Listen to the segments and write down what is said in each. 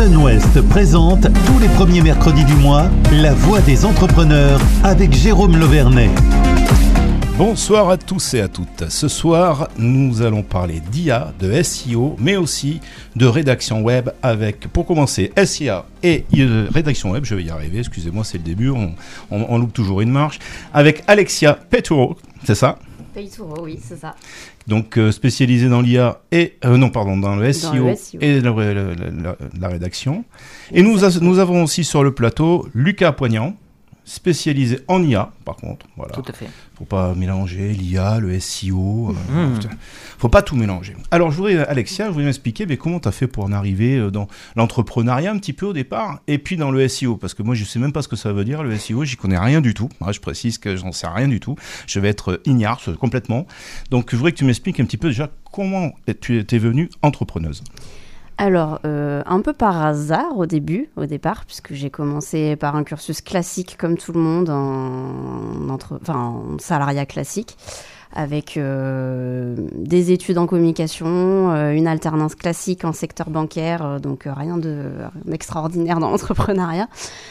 Sunwest présente tous les premiers mercredis du mois La Voix des entrepreneurs avec Jérôme Lauvernet. Bonsoir à tous et à toutes. Ce soir, nous allons parler d'IA, de SEO, mais aussi de rédaction web avec, pour commencer, SIA et rédaction web. Je vais y arriver, excusez-moi, c'est le début, on loupe toujours une marche. Avec Alexia Peturo, c'est ça ? Peturo, oui, c'est ça. Donc spécialisée dans l'IA et dans le SEO, et la rédaction. Et nous avons aussi sur le plateau Lucas Poignant, spécialisé en IA, par contre. Voilà. Tout à fait. Faut pas mélanger l'IA, le SEO. Faut pas tout mélanger. Alors, Alexia, je voudrais m'expliquer comment tu as fait pour en arriver dans l'entrepreneuriat un petit peu au départ, et puis dans le SEO, parce que moi, je sais même pas ce que ça veut dire, le SEO, j'y connais rien du tout. Moi, je précise que j'en sais rien du tout. Je vais être ignare complètement. Donc, je voudrais que tu m'expliques un petit peu déjà comment tu es venue entrepreneuse. Alors, un peu par hasard au départ, puisque j'ai commencé par un cursus classique comme tout le monde, en salariat classique, avec des études en communication, une alternance classique en secteur bancaire, donc rien d'extraordinaire dans l'entrepreneuriat.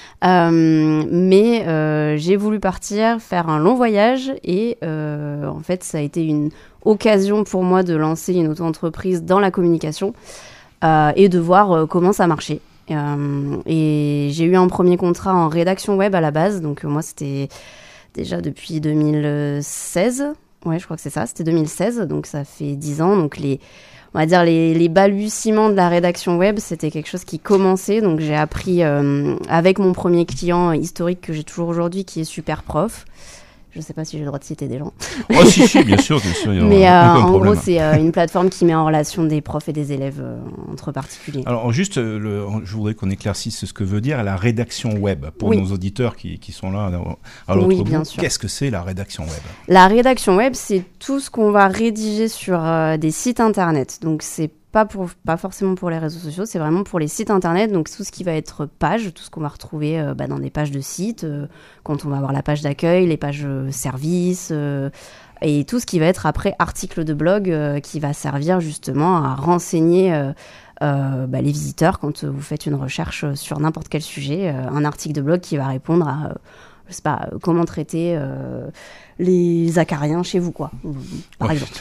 Mais j'ai voulu partir faire un long voyage et en fait, ça a été une occasion pour moi de lancer une auto-entreprise dans la communication. Et de voir comment ça marchait. Et j'ai eu un premier contrat en rédaction web à la base, donc moi c'était déjà depuis 2016, ouais je crois que c'est ça, c'était 2016, donc ça fait 10 ans, donc on va dire les balbutiements de la rédaction web, c'était quelque chose qui commençait, donc j'ai appris avec mon premier client historique que j'ai toujours aujourd'hui, qui est Superprof. Je ne sais pas si j'ai le droit de citer des gens. Oh si, bien sûr. Mais en gros, c'est une plateforme qui met en relation des profs et des élèves entre particuliers. Alors juste, je voudrais qu'on éclaircisse ce que veut dire la rédaction web pour nos auditeurs qui sont là à l'autre bout. Bien sûr. Qu'est-ce que c'est la rédaction web ? La rédaction web, c'est tout ce qu'on va rédiger sur des sites internet. Donc c'est pas forcément pour les réseaux sociaux, c'est vraiment pour les sites internet, donc tout ce qui va être page, tout ce qu'on va retrouver dans des pages de sites, quand on va avoir la page d'accueil, les pages services, et tout ce qui va être après article de blog qui va servir justement à renseigner les visiteurs quand vous faites une recherche sur n'importe quel sujet, un article de blog qui va répondre à je sais pas, comment traiter les acariens chez vous, quoi, par exemple.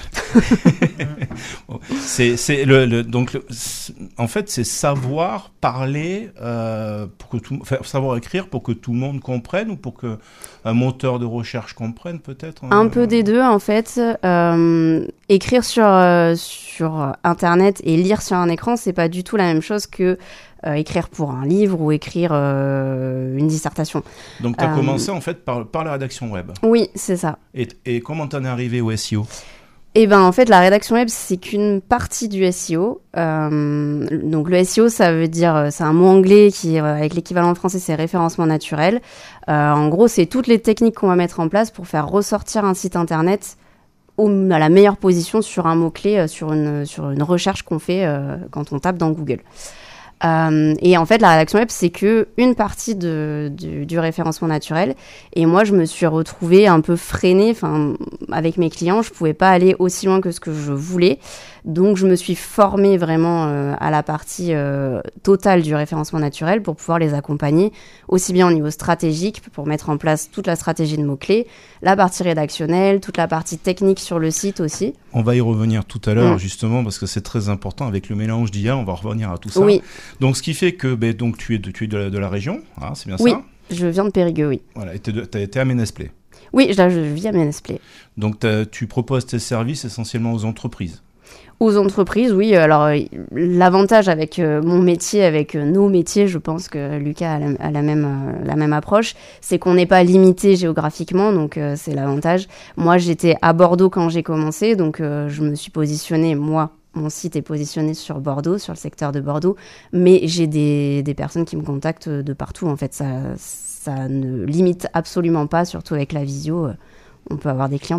En fait, c'est savoir parler, savoir écrire pour que tout le monde comprenne, ou pour que un moteur de recherche comprenne, peut-être. Un peu des deux, en fait. Écrire sur Internet et lire sur un écran, c'est pas du tout la même chose que écrire pour un livre ou écrire une dissertation. Donc, tu as commencé en fait par la rédaction web. Oui, c'est ça. Et comment t'en es arrivé au SEO ? Eh ben, en fait, la rédaction web, c'est qu'une partie du SEO. Donc, le SEO, ça veut dire, c'est un mot anglais qui, avec l'équivalent français, c'est référencement naturel. En gros, c'est toutes les techniques qu'on va mettre en place pour faire ressortir un site internet à la meilleure position sur un mot-clé, sur une recherche qu'on fait quand on tape dans Google. Et en fait, la rédaction web, c'est qu'une partie du référencement naturel. Et moi, je me suis retrouvée un peu freinée. Avec mes clients, je pouvais pas aller aussi loin que ce que je voulais. Donc, je me suis formée vraiment à la partie totale du référencement naturel pour pouvoir les accompagner, aussi bien au niveau stratégique, pour mettre en place toute la stratégie de mots-clés, la partie rédactionnelle, toute la partie technique sur le site aussi. On va y revenir tout à l'heure, justement, parce que c'est très important. Avec le mélange d'IA, on va revenir à tout ça. Oui. Donc, ce qui fait que donc, tu es de la région, hein, c'est bien ça ? Oui, je viens de Périgueux, oui. Voilà, et tu as été à Ménezplay. Oui, je vis à Ménezplay. Donc, tu proposes tes services essentiellement aux entreprises. Aux entreprises, oui. Alors, l'avantage avec mon métier, avec nos métiers, je pense que Lucas a la même approche, c'est qu'on n'est pas limité géographiquement, donc c'est l'avantage. Moi, j'étais à Bordeaux quand j'ai commencé, donc je me suis positionnée, mon site est positionné sur Bordeaux, sur le secteur de Bordeaux, mais j'ai des personnes qui me contactent de partout. En fait, ça ne limite absolument pas, surtout avec la visio. On peut avoir des clients